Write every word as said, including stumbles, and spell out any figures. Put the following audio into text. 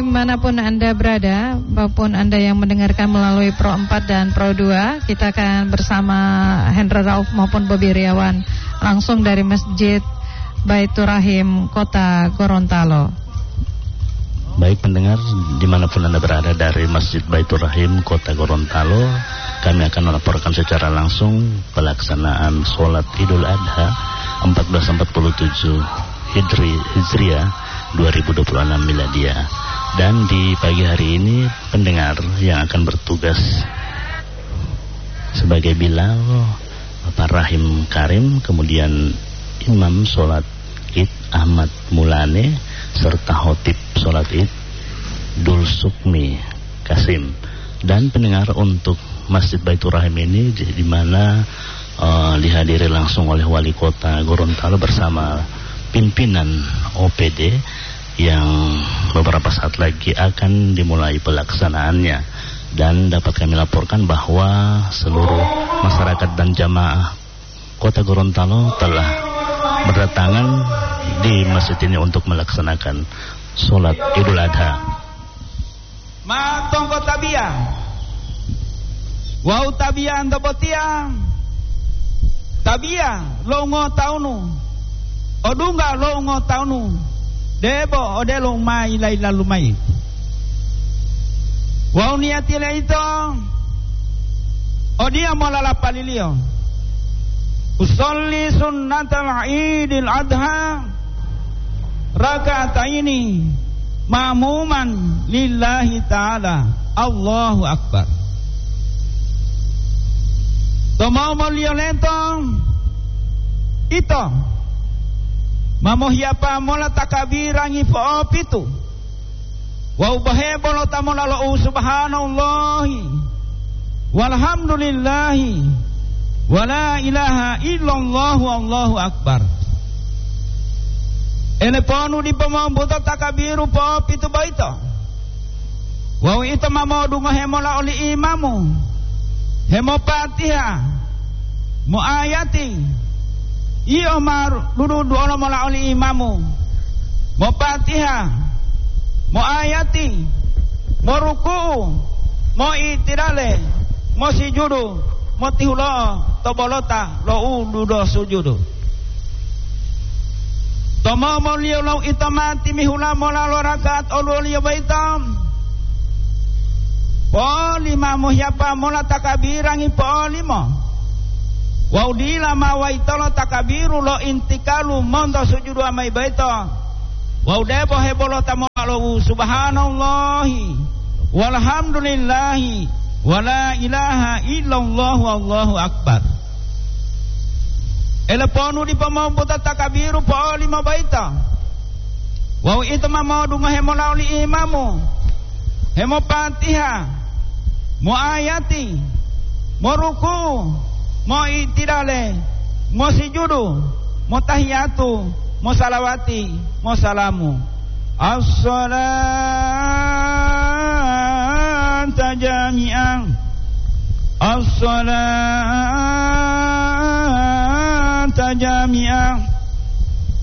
dimanapun Anda berada, maupun Anda yang mendengarkan melalui Pro empat dan Pro dua, kita akan bersama Hendra Rauf maupun Bobi Riawan langsung dari Masjid Baitur Rahim, Kota Gorontalo. Baik pendengar, dimanapun Anda berada dari Masjid Baitur Rahim, Kota Gorontalo, kami akan melaporkan secara langsung pelaksanaan sholat Idul Adha seribu empat ratus empat puluh tujuh Hijri, Hijriah dua ribu dua puluh enam Miladiah. Dan di pagi hari ini pendengar yang akan bertugas sebagai Bilal, Bapak Rahim Karim, kemudian Imam sholat Id Ahmad Mulane, serta khotib sholat Id Dul Sukmi Kasim. Dan pendengar, untuk Masjid Baitur Rahim ini di mana uh, dihadiri langsung oleh Wali Kota Gorontalo bersama pimpinan O P D yang beberapa saat lagi akan dimulai pelaksanaannya. Dan dapat kami laporkan bahwa seluruh masyarakat dan jamaah Kota Gorontalo telah berdatangan di masjid ini untuk melaksanakan sholat Idul Adha. Ma tongko tabia wau tabia andabotia tabia longo taunu odunga longo taunu debo odelo mai laila lumai wau niati leito odia molala palilio usolli sunnatal idil adha raka'ataini ma'muman lillahi ta'ala Allahu Akbar. Tomo molio lento ito mamo hiapa mola takabirangi po pitu wa ubahe bolo tamola lo subhanallahi walhamdulillahi wala ilaha illallah Allahu Akbar. Ene ponu di pemambuta takabiru po pitu baito wa ito mamo dungo hemola oli imamu hemo Fatihah mo ayati iyo mar dudu duono mola oli imamu mo Fatihah mo ayati mo ruku mo itirale mo sijudu mo tihulo tobolota lo ududo sujudu tomo mo liyo lau itamati mihula mola lo rakaat olu liyo baitam po lima mo hiapa mola takabirangi po lima wa udila ma waitolo takabiru lo intikalu mondo sujudu amai baito wa udebo hebolo tamola lo subhanallahi walhamdulillahi wala ilaha illallah Allahu Akbar. Ele ponu di pamambuta takabiru po lima baito wa ito mamodu ngahemola li imamu hemo Fatihah mo ayati mo ruku mo itidale mo sijudu mo tahiyatu mo salawati mo salamu as-salata jami'an as-salata